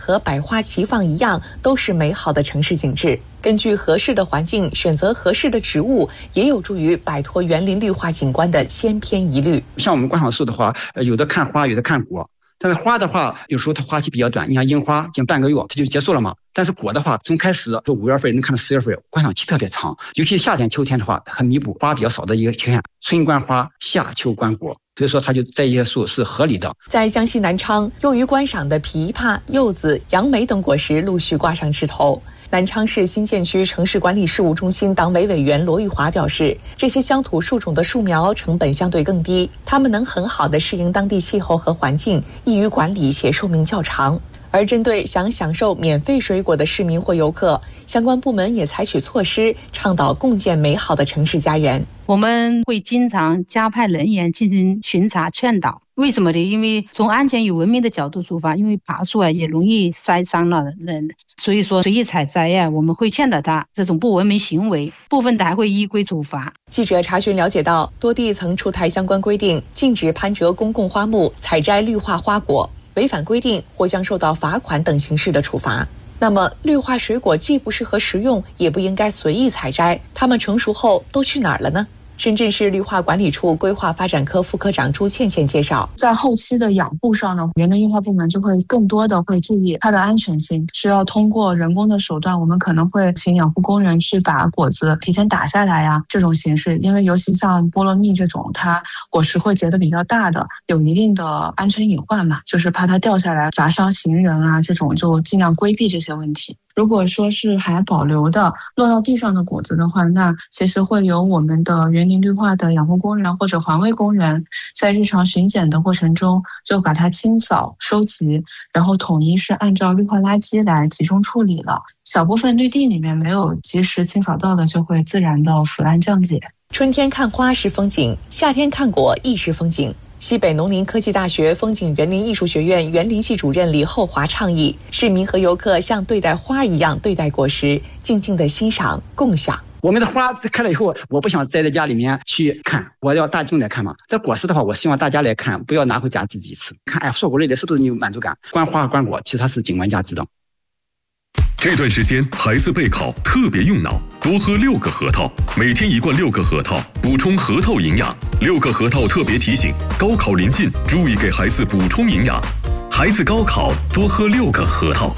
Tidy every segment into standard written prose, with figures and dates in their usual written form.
和百花齐放一样，都是美好的城市景致。根据合适的环境选择合适的植物，也有助于摆脱园林绿化景观的千篇一律。 像我们观赏树的话，有的看花，有的看果。但是花的话，有时候它花期比较短，你像樱花，近半个月它就结束了嘛。但是果的话，从开始就5月份能看到10月份，观赏期特别长。尤其夏天、秋天的话，很弥补花比较少的一个缺陷。春观花，夏秋观果，所以说它就这一些树是合理的。 在江西南昌，用于观赏的枇杷、柚子、杨梅等果实陆续挂上枝头。南昌市新建区城市管理事务中心党委委员罗玉华表示，这些乡土树种的树苗成本相对更低，它们能很好地适应当地气候和环境，易于管理且寿命较长。而针对想享受免费水果的市民或游客，相关部门也采取措施，倡导共建美好的城市家园。 我们会经常加派人员进行巡查劝导。为什么呢？因为从安全与文明的角度出发，因为爬树也容易摔伤了人，所以说随意采摘我们会劝导他这种不文明行为，部分的还会依规处罚。 记者查询了解到，多地曾出台相关规定，禁止攀折公共花木、采摘绿化花果，违反规定或将受到罚款等形式的处罚。那么，绿化水果既不适合食用，也不应该随意采摘，它们成熟后都去哪儿了呢？深圳市绿化管理处规划发展科副科长朱倩倩介绍， 在后期的养护上呢，园林绿化部门就会更多的会注意它的安全性，需要通过人工的手段，我们可能会请养护工人去把果子提前打下来呀，这种形式，因为尤其像菠萝蜜这种，它果实会结得比较大的，有一定的安全隐患嘛，就是怕它掉下来砸伤行人啊，这种就尽量规避这些问题。如果说是还保留的落到地上的果子的话，那其实会由我们的园林绿化的养护工人或者环卫工人在日常巡检的过程中就把它清扫收集，然后统一是按照绿化垃圾来集中处理了。小部分绿地里面没有及时清扫到的，就会自然的腐烂降解。 春天看花是风景，夏天看果亦是风景。西北农林科技大学风景园林艺术学院园林系主任李厚华倡议，市民和游客像对待花一样对待果实，静静的欣赏共享。 我们的花开了以后，我不想栽在家里面去看，我要大众来看嘛。这果实的话，我希望大家来看，不要拿回家自己吃。看，硕果累累是不是你有满足感？观花和观果，其实它是景观价值的。 这段时间孩子备考特别用脑，多喝6个核桃，每天1罐6个核桃，补充核桃营养。6个核桃特别提醒：高考临近，注意给孩子补充营养。孩子高考多喝6个核桃。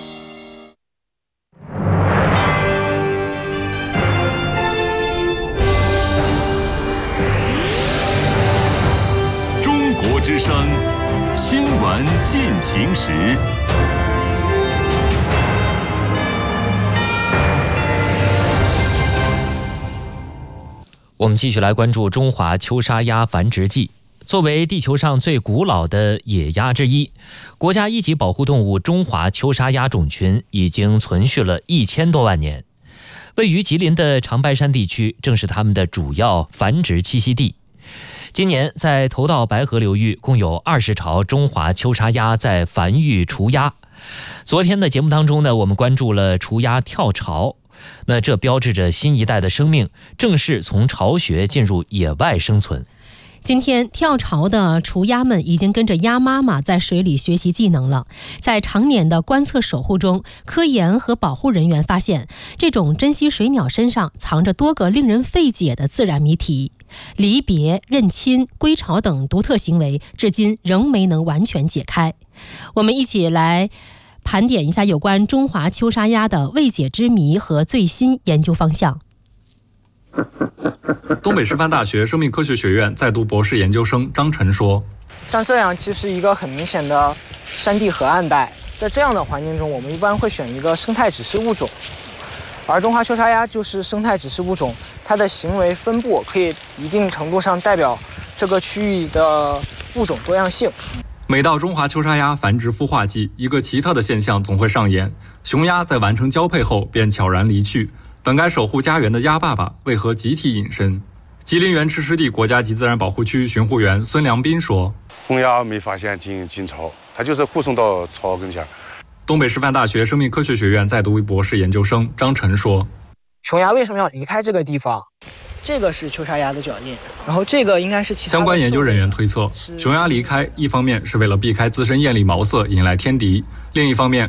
中国之声新闻进行时。 我们继续来关注中华秋沙鸭繁殖季。作为地球上最古老的野鸭之一，国家一级保护动物中华秋沙鸭种群已经存续了1000多万年。位于吉林的长白山地区正是它们的主要繁殖栖息地。今年在头道白河流域共有20巢中华秋沙鸭在繁育雏鸭。昨天的节目当中呢，我们关注了雏鸭跳巢，那这标志着新一代的生命正式从巢穴进入野外生存。 今天跳巢的雏鸭们已经跟着鸭妈妈在水里学习技能了。在常年的观测守护中，科研和保护人员发现，这种珍稀水鸟身上藏着多个令人费解的自然谜题。离别、认亲、归巢等独特行为，至今仍没能完全解开。我们一起来盘点一下有关中华秋沙鸭的未解之谜和最新研究方向。 东北师范大学生命科学学院在读博士研究生张晨说， 像这样其实一个很明显的山地河岸带，在这样的环境中，我们一般会选一个生态指示物种，而中华秋沙鸭就是生态指示物种，它的行为分布可以一定程度上代表这个区域的物种多样性。 每到中华秋沙鸭繁殖孵化季，一个奇特的现象总会上演，雄鸭在完成交配后便悄然离去，本该守护家园的鸭爸爸为何集体隐身？吉林原赤湿地国家级自然保护区巡护员孙良斌说， 公鸭没发现进巢，它就是护送到巢跟前。 东北师范大学生命科学学院在读博士研究生张晨说， 雄鸭为什么要离开这个地方？这个是秋沙鸭的脚印，然后这个应该是其他相关研究人员推测，雄鸭离开一方面是为了避开自身艳丽毛色引来天敌，另一方面